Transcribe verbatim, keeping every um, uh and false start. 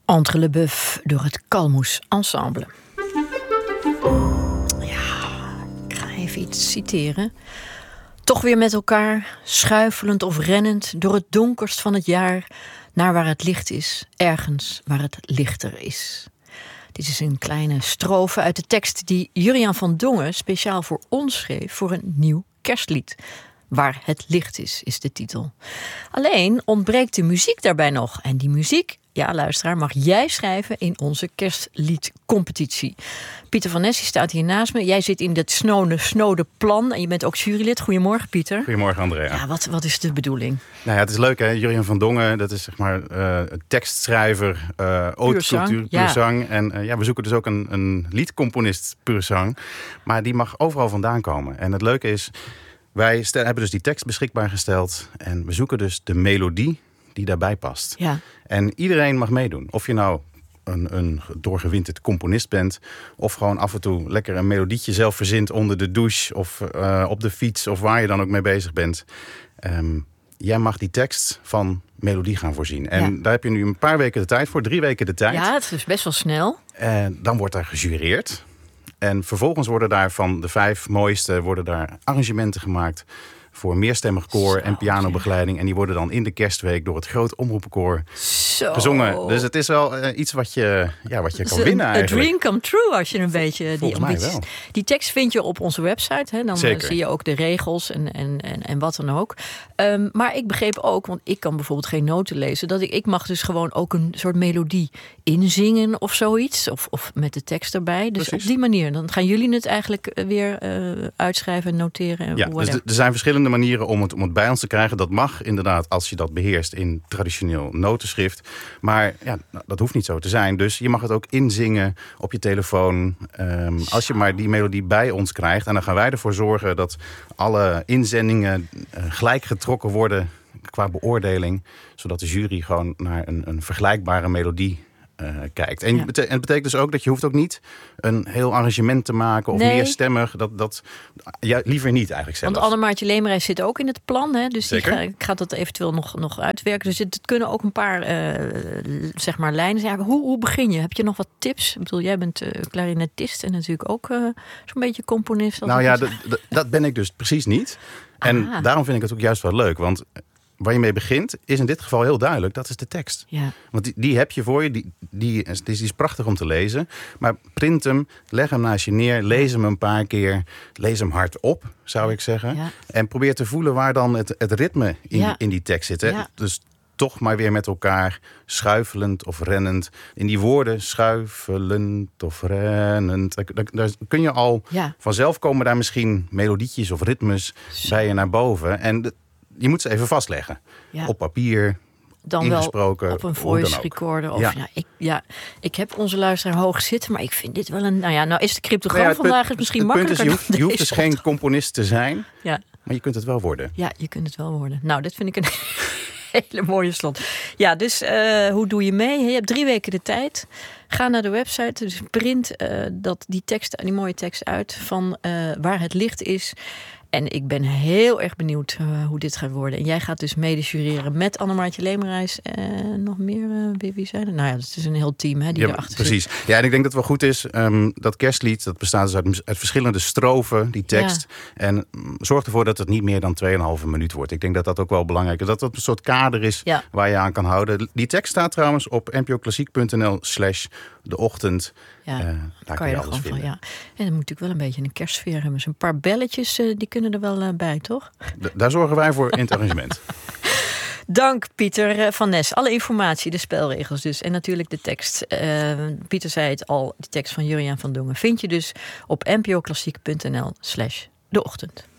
Entre le Boeuf door het Kalmoes Ensemble. Ja, ik ga even iets citeren. Toch weer met elkaar, schuifelend of rennend door het donkerst van het jaar, naar waar het licht is, ergens waar het lichter is. Dit is een kleine strofe uit de tekst die Juriaan van Dongen speciaal voor ons schreef voor een nieuw kerstlied. Waar het licht is, is de titel. Alleen ontbreekt de muziek daarbij nog. En die muziek, ja luisteraar, mag jij schrijven in onze kerstliedcompetitie. Pieter van Nes staat hier naast me. Jij zit in het snode, snode plan en je bent ook jurylid. Goedemorgen, Pieter. Goedemorgen, Andrea. Ja, wat, wat is de bedoeling? Nou ja, het is leuk, hè. Juriaan van Dongen, dat is zeg maar uh, tekstschrijver, uh, haute cultuur, ja. pur zang. En uh, ja, we zoeken dus ook een, een liedcomponist pur zang. Maar die mag overal vandaan komen. En het leuke is, wij stel, hebben dus die tekst beschikbaar gesteld. En we zoeken dus de melodie die daarbij past. Ja. En iedereen mag meedoen. Of je nou een, een doorgewinterd componist bent, of gewoon af en toe lekker een melodietje zelf verzint onder de douche of uh, op de fiets of waar je dan ook mee bezig bent. Um, jij mag die tekst van melodie gaan voorzien. En ja. daar heb je nu een paar weken de tijd voor, drie weken de tijd. Ja, het is best wel snel. En dan wordt daar gejureerd. En vervolgens worden daar van de vijf mooiste worden daar arrangementen gemaakt voor meerstemmig koor Zo, en pianobegeleiding. Ja. En die worden dan in de kerstweek door het groot omroepenkoor Zo. gezongen. Dus het is wel uh, iets wat je, ja, wat je kan winnen eigenlijk. Een dream come true als je een beetje die ambities... wel. Die tekst vind je op onze website. Hè? Dan Zeker. zie je ook de regels en, en, en, en wat dan ook. Um, maar ik begreep ook, want ik kan bijvoorbeeld geen noten lezen, dat ik, ik mag dus gewoon ook een soort melodie inzingen of zoiets. Of, of met de tekst erbij. Dus Precies. op die manier. Dan gaan jullie het eigenlijk weer uh, uitschrijven en noteren. En ja, dus er zijn verschillende manieren om het, om het bij ons te krijgen. Dat mag inderdaad als je dat beheerst in traditioneel notenschrift. Maar ja, dat hoeft niet zo te zijn. Dus je mag het ook inzingen op je telefoon. Um, als je maar die melodie bij ons krijgt. En dan gaan wij ervoor zorgen dat alle inzendingen uh, gelijk getrokken worden qua beoordeling. Zodat de jury gewoon naar een, een vergelijkbare melodie Uh, kijkt. En, ja. bete- en het betekent dus ook dat je hoeft ook niet een heel arrangement te maken of nee. meerstemmig. Dat, dat, ja, liever niet eigenlijk zelfs. Want Annemaartje Leemreis zit ook in het plan. Hè? Dus die Zeker. ga, gaat dat eventueel nog, nog uitwerken. Dus het, het kunnen ook een paar uh, zeg maar lijnen zijn. Hoe, hoe begin je? Heb je nog wat tips? Ik bedoel, jij bent uh, klarinetist en natuurlijk ook uh, zo'n beetje componist. Nou ja, d- d- dat ben ik dus precies niet. En ah. daarom vind ik het ook juist wel leuk. Want waar je mee begint, is in dit geval heel duidelijk. Dat is de tekst. Ja. Want die, die heb je voor je. Die, die, die, is, die is prachtig om te lezen. Maar print hem, leg hem naast je neer. Lees hem een paar keer. Lees hem hardop, zou ik zeggen. Ja. En probeer te voelen waar dan het, het ritme in, Ja. in die tekst zit. Hè? Ja. Dus toch maar weer met elkaar schuifelend of rennend. In die woorden schuifelend of rennend. Daar, daar, daar kun je al Ja. vanzelf komen daar misschien melodietjes of ritmes Zo. bij je naar boven. En de, je moet ze even vastleggen. Ja. Op papier, Dan ingesproken, wel op een hoe dan voice ook. recorder. Of, Ja. ja. ik, ja, ik heb onze luisteraar hoog zitten, maar ik vind dit wel een... Nou ja, nou is de cryptogram Nou ja, het vandaag punt- is misschien het punt makkelijker is, je hoeft, je hoeft dus deze geen opdracht. componist te zijn, Ja. maar je kunt het wel worden. Ja, je kunt het wel worden. Nou, dit vind ik een hele mooie slot. Ja, dus uh, hoe doe je mee? Je hebt drie weken de tijd. Ga naar de website, dus print uh, dat, die, tekst, die mooie tekst uit van uh, waar het licht is. En ik ben heel erg benieuwd uh, hoe dit gaat worden. En jij gaat dus mede jureren met Annemaartje Leemreis en nog meer, uh, wie, wie zijn er? Nou ja, het is een heel team hè, die Ja, erachter precies. zit. Ja, en ik denk dat het wel goed is. Um, dat kerstlied, dat bestaat dus uit, uit verschillende strofen, die tekst. Ja. En um, zorg ervoor dat het niet meer dan twee en een halve minuut wordt. Ik denk dat dat ook wel belangrijk is. Dat dat een soort kader is Ja. waar je aan kan houden. Die tekst staat trouwens op npoklassiek.nl slash de ochtend. Ja, uh, daar kan je, er alles gewoon vinden. van, ja. En dan moet natuurlijk wel een beetje een kerstsfeer hebben. Dus een paar belletjes, uh, die kunnen er wel uh, bij, toch? D- daar zorgen wij voor in het arrangement. Dank Pieter van Nes. Alle informatie, de spelregels dus. En natuurlijk de tekst. Uh, Pieter zei het al, de tekst van Juriaan van Dongen vind je dus op npoklassiek.nl slash de ochtend.